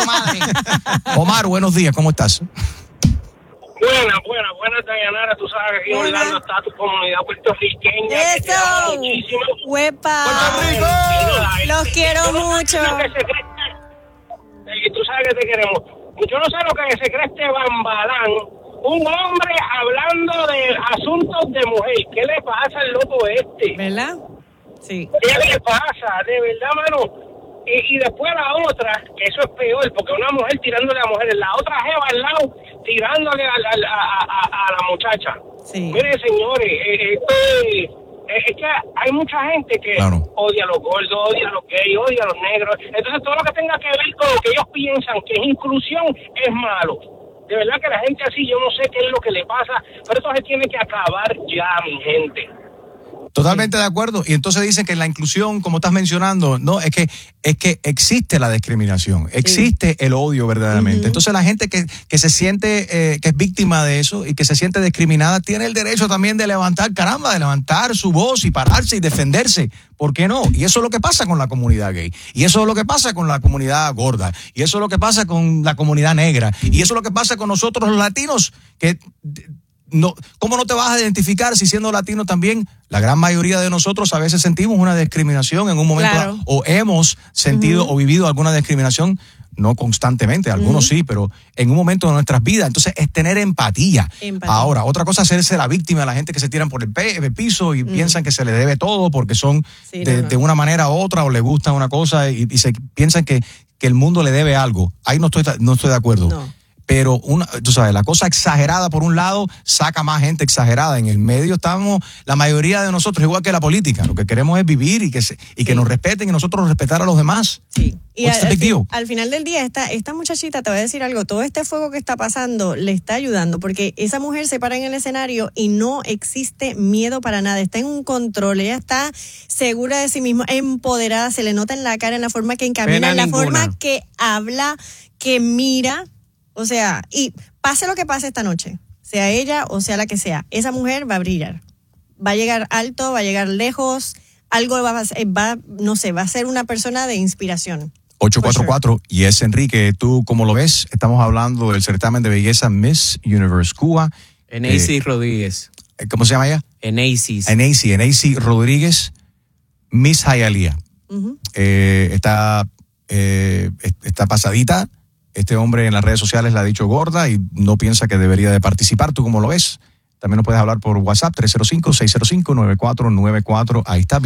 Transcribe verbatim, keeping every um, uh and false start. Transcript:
madre. Omar, buenos días, ¿cómo estás? Buena, buena, buena, Dayanara. Tú sabes que aquí en Orlando está tu comunidad puertorriqueña. ¡Eso! Muchísimo. ¡Huepa! ¡Puerto Rico! Los quiero mucho. Y tú sabes que te queremos. Yo no sé lo que se cree este bambalán. Un hombre hablando de asuntos de mujer. ¿Qué le pasa al loco este? ¿Verdad? Sí. ¿Qué le pasa? De verdad, mano. Y, y después la otra, que eso es peor, porque una mujer tirándole a mujeres, la otra jeva al lado tirándole a, a, a, a, a la muchacha. Sí. Mire, señores, eh, eh, eh, es que hay mucha gente que claro. odia a los gordos, odia a los gays, odia a los negros. Entonces todo lo que tenga que ver con lo que ellos piensan que es inclusión es malo. De verdad que la gente así, yo no sé qué es lo que le pasa, pero esto se tiene que acabar ya, mi gente. Totalmente de acuerdo. Y entonces dicen que la inclusión, como estás mencionando, no, es que es que existe la discriminación, existe sí. el odio verdaderamente. Uh-huh. Entonces la gente que, que se siente eh, que es víctima de eso y que se siente discriminada tiene el derecho también de levantar, caramba, de levantar su voz y pararse y defenderse. ¿Por qué no? Y eso es lo que pasa con la comunidad gay. Y eso es lo que pasa con la comunidad gorda. Y eso es lo que pasa con la comunidad negra. Y eso es lo que pasa con nosotros los latinos, que... No, ¿cómo no te vas a identificar si siendo latino también? La gran mayoría de nosotros a veces sentimos una discriminación en un momento claro. o hemos sentido uh-huh. o vivido alguna discriminación, no constantemente, algunos uh-huh. sí, pero en un momento de nuestras vidas. Entonces es tener empatía. empatía. Ahora, otra cosa es hacerse la víctima de la gente que se tiran por el, pe- el piso y uh-huh. piensan que se les debe todo porque son sí, de, no, no. de una manera u otra o les gusta una cosa y, y se piensan que, que el mundo le debe algo. Ahí no estoy, no estoy de acuerdo. No. Pero, una, tú sabes, la cosa exagerada por un lado saca más gente exagerada. En el medio estamos, la mayoría de nosotros, igual que la política, lo que queremos es vivir y que se, y que sí. nos respeten y nosotros respetar a los demás. Sí. Y al, al, fin, al final del día, esta, esta muchachita, te voy a decir algo, todo este fuego que está pasando le está ayudando, porque esa mujer se para en el escenario y no existe miedo para nada, está en un control, ella está segura de sí misma, empoderada, se le nota en la cara, en la forma que encamina, en la ninguna. forma que habla, que mira. O sea, y pase lo que pase esta noche, sea ella o sea la que sea, esa mujer va a brillar, va a llegar alto, va a llegar lejos, algo va a, va, no sé, va a ser una persona de inspiración. ocho cuatro cuatro, sure. Y es Enrique, ¿tú cómo lo ves? Estamos hablando del certamen de belleza Miss Universe Cuba. Eneisy eh, Rodríguez. ¿Cómo se llama ella? Eneisy. Eneisy, Eneisy Rodríguez, Miss Hialeah. Uh-huh. Eh, está, eh, está pasadita. Este hombre en las redes sociales la ha dicho gorda y no piensa que debería de participar. ¿Tú cómo lo ves? También nos puedes hablar por WhatsApp tres cero cinco, seis cero cinco, nueve cuatro nueve cuatro. Ahí está.